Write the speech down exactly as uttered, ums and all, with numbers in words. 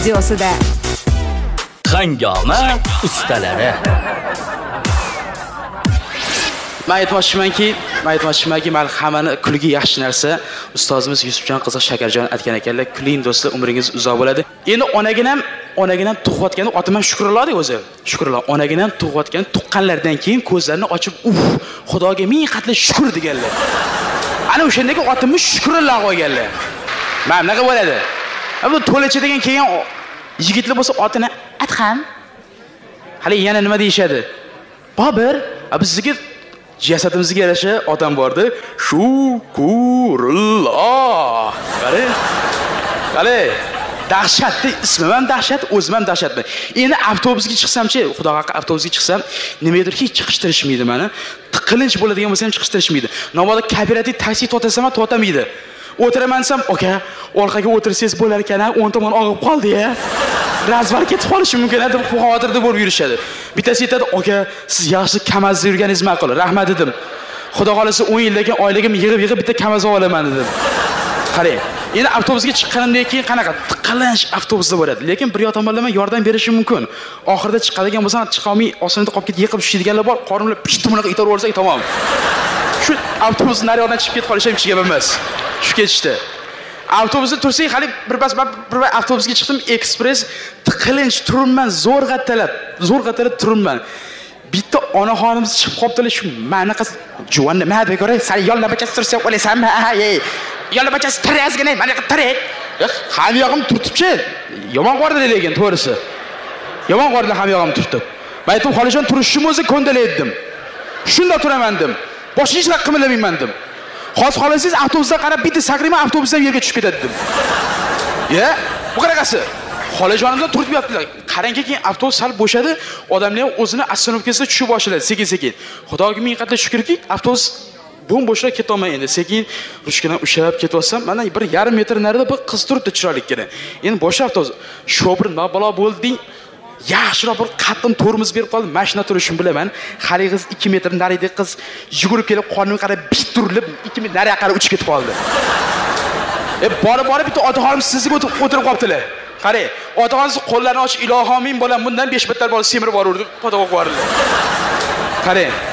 radiosida. Hangoma ustalari. Men aytmoqchimanki, men aytmoqchimanki, men hammani kulgi yaxshi narsa. Ustozimiz Yusufjon qiziq Shakarjon aytgan ekanlar, kuling do'stlar, umringiz uzoq bo'ladi. Endi onaginam, onaginam tug'ayotganda otam ham shukrlar o'zi. Shukrlar. Onaginam tug'ayotgan tuqqanlardan keyin ko'zlarini ochib, "Uf, Xudoga ming qatli shukr" deganlar. Ana o'shandagi otimni shukrlar qo'yganlar. Mana bunaqa bo'ladi. Bu to'lacha degan keyin yigitlar bo'lsa otini "Atxam". Hali yana nima deyshadi? Bobir, bizga jasadimizga yarasha odam bordi. Shukurulloh. Qare. Qale. Dahshatli ismim ham dahshat, o'zim ham dahshatman. Endi avtobusga chiqsam-chi, xudo haqqi avtobusga chiqsam, nimadir hech chiqishtirishmaydi meni. Tiqilinch bo'ladigan bo'lsa ham chiqishtirishmaydi. Navoda kooperativ taksi to'tasam ham to'tamaydi. O'tiraman desam, "Oka, orqaga o'tirsangiz bo'lar ekan, o'ng tomon og'ib qoldi-ya. Razvar ketib qolishi mumkin" deb xavotirda bo'lib yurishadi. Bittasi aytadi, "Oka, siz yaxshi kamazda yurganingiz ma'qul. Rahmat" dedim. Xudo xolasa o'n yildan oyligim yig'ib-yig'ib bitta kamaz olaman dedim. Qarang, endi avtobusga chiqqanimdan keyin qanaqa tiqilinch avtobusda bo'ladi. Lekin bir yoq tomonlama yordam berishi mumkin. Oxirida chiqadigan bo'lsa, chiqa olmay osmonda qolib ketib yiqib tushadiganlar bor. Qorinlar pishti bunaqa itarib o'rsak tamom. Shu avtobus naryoqdan chiqib ketib qolish ham hech gap emas. Shu ketishdi. Avtobusda tursak, hali bir bas bir avtobusga chiqdim, ekspress tiqilinch turibman, zo'rg'a talab, zo'rg'a talab turibman. Bitta onaxonimiz chiqib qopdilar, shu manaqa juvon nima deb ko'ray, "Sen yo'lda bachasi tursa o'lasanmi? Ha, ey. Yo'lda bachasi tirazgina, mana tirik." Ham yog'im turtibchi. Yomon qo'rdi lekin to'g'risi. Yomon qo'rdi ham yog'im turtib. Men aytdim, "Xolishon turishim o'zi ko'ndalaydim. Shunda turaman dedim. Boshqa hech narsa qilmayman dedim. Xos xolasiz avtobusdan qarab bitta sakrayman, avtobusdan yerga tushib ketadi dedim. Ya, bu qanaqasi? Xolajonimdan turib yotdilar. Qarangki, keyin avtobus sal bo'shadi, odamlar o'zini ostanovkasiga tushib boshladi sekin-sekin. Xudoga ming qatla shukrki, avtobus bo'm bo'shlab keta olmay endi. Sekin ruchkadan ushlab ketyapsam, mana bir yarim metr narida bir qiz turibdi chiroylikkina. Endi boshqa avtobus shobir nabalo bo'lding. Yaxshiroq bir qattim tormoz berib qoldi. Mashina turishini bilaman. Hali qiz ikki metr narida qiz yugurib kelib qorniga qarab biturilib ikki metr nariga qarab uchib ketib qoldi. E borib-borib bitta otaxonim sizga o'tirib qolibdilar. Qarang, otaxonsiz qo'llarini ochib, "Ilohim, bolam bundan besh bittar bor semirib borurdi." Podaga qo'yardilar. Qarang.